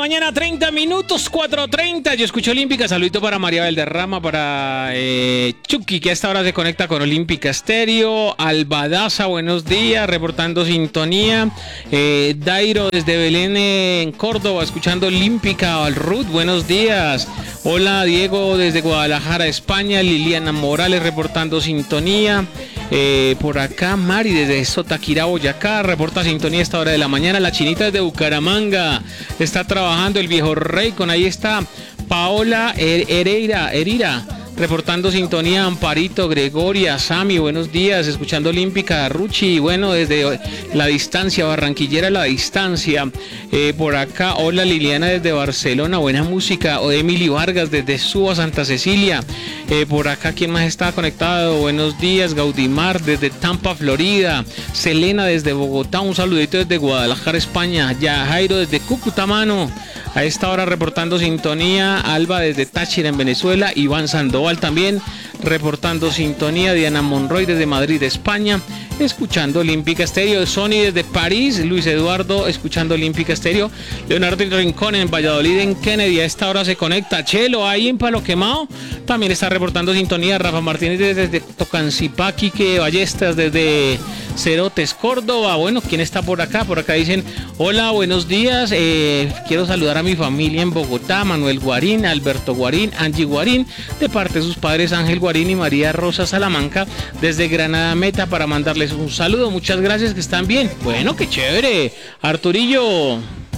mañana, 30 minutos, 4:30. Yo escucho Olímpica. Saludito para María Valderrama, para Chucky, que a esta hora se conecta con Olímpica Estéreo. Albadaza, buenos días, reportando sintonía. Dairo desde Belén, en Córdoba, escuchando Olímpica. Ruth, buenos días. Hola, Diego desde Guadalajara, España. Liliana Morales, reportando sintonía. Por acá, Mari desde Sotaquirá, Boyacá, reporta sintonía a esta hora de la mañana. La Chinita desde Bucaramanga está trabajando. El Viejo Rey, con ahí está Paola Herida, reportando sintonía. Amparito, Gregoria, Sami, buenos días, escuchando Olímpica. Ruchi, bueno, desde la distancia, barranquillera la distancia. Por acá, hola Liliana desde Barcelona, buena música. O Emily Vargas desde Suba, Santa Cecilia. Por acá, ¿quién más está conectado? Buenos días, Gaudimar desde Tampa, Florida. Selena desde Bogotá, un saludito desde Guadalajara, España. Jairo desde Cúcuta, mano. A esta hora reportando sintonía. Alba desde Táchira, en Venezuela. Iván Sandoval también reportando sintonía. Diana Monroy desde Madrid, España, escuchando Olímpica Estéreo. Sony desde París. Luis Eduardo escuchando Olímpica Estéreo. Leonardo Rincón en Valladolid, en Kennedy, a esta hora se conecta. Chelo ahí en Palo Quemado también está reportando sintonía. Rafa Martínez desde Tocancipá. Quique Ballestas desde Cerotes, Córdoba. Bueno, ¿quién está por acá? Por acá dicen: hola, buenos días, quiero saludar a mi familia en Bogotá. Manuel Guarín, Alberto Guarín, Angie Guarín, de parte de sus padres Ángel Guarín y María Rosa Salamanca, desde Granada Meta, para mandarles un saludo. Muchas gracias, que están bien. Bueno, qué chévere. Arturillo.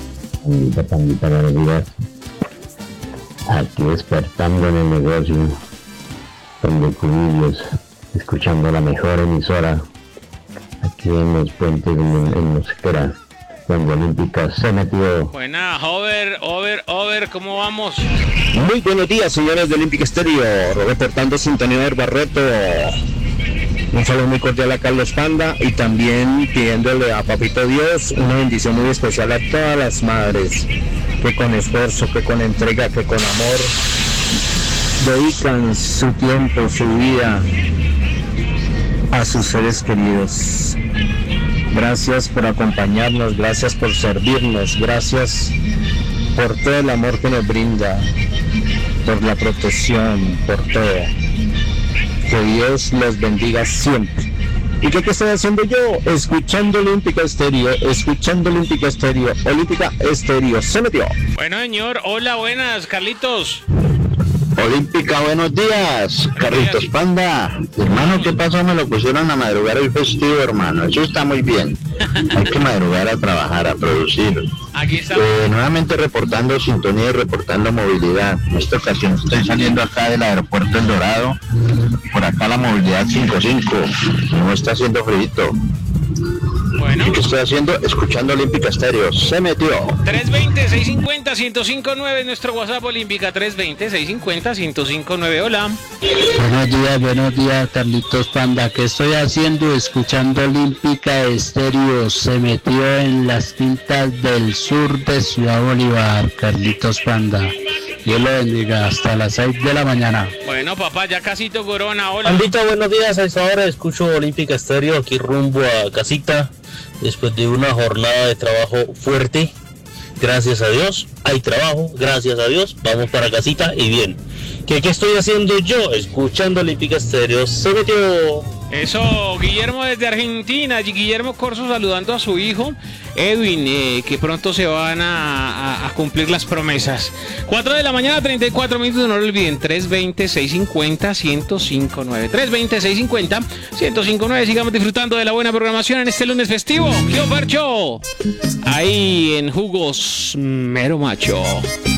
Buenos días. Aquí despertando en el negocio, donde Cubillos, escuchando la mejor emisora, aquí en los puentes, en Mosquera, donde Olímpica se metió. Buena, over, ¿cómo vamos? Muy buenos días, señores de Olímpica Estéreo, reportando sintonía del Barreto. Un saludo muy cordial a Carlos Panda y también pidiéndole a Papito Dios una bendición muy especial a todas las madres que con esfuerzo, que con entrega, que con amor dedican su tiempo, su vida a sus seres queridos. Gracias por acompañarnos, gracias por servirnos, gracias por todo el amor que nos brinda, por la protección, por todo. Que Dios los bendiga siempre. ¿Y qué estoy haciendo yo? Escuchando Olímpica Estéreo, Olímpica Estéreo, se metió. Bueno, señor, hola, buenas, Carlitos. Olímpica, buenos días, Carlitos Panda. Hermano, ¿qué pasó? Me lo pusieron a madrugar el festivo, hermano. Eso está muy bien. Hay que madrugar a trabajar, a producir. Aquí está. Nuevamente reportando sintonía y reportando movilidad. En esta ocasión estoy saliendo acá del aeropuerto El Dorado. Por acá la movilidad 55. No está haciendo frío. Bueno. ¿Qué estoy haciendo? Escuchando Olímpica Estéreo. Se metió. 320-650-1059 es nuestro WhatsApp. Olímpica 320-650-1059. Hola. Buenos días, Carlitos Panda. ¿Qué estoy haciendo? Escuchando Olímpica Estéreo. Se metió en las quintas del sur de Ciudad Bolívar, Carlitos Panda. Dios lo bendiga, hasta las 6 de la mañana. Bueno, papá, ya casito Corona, hola. Pandita, buenos días, a esta hora escucho Olímpica Estéreo, aquí rumbo a casita, después de una jornada de trabajo fuerte. Gracias a Dios, hay trabajo, gracias a Dios, vamos para casita y bien. ¿Qué estoy haciendo yo? Escuchando Olímpica Estéreo, se metió. Eso, Guillermo desde Argentina, Guillermo Corso saludando a su hijo Edwin, que pronto se van a cumplir las promesas. 4 de la mañana, 34 minutos, no lo olviden, 320-650-1059, 320-650-1059, sigamos disfrutando de la buena programación en este lunes festivo. Yo Percho, ahí en Jugos Mero Macho.